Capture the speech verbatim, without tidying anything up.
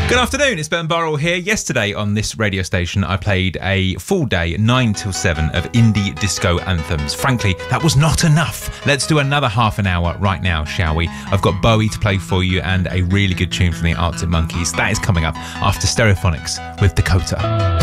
Good afternoon, it's Ben Burrell here. Yesterday on this radio station I played a full day, nine till seven, of indie disco anthems. Frankly, that was not enough. Let's do another half an hour right now, shall we? I've got Bowie to play for you and a really good tune from the Arctic Monkeys. That is coming up after Stereophonics with Dakota.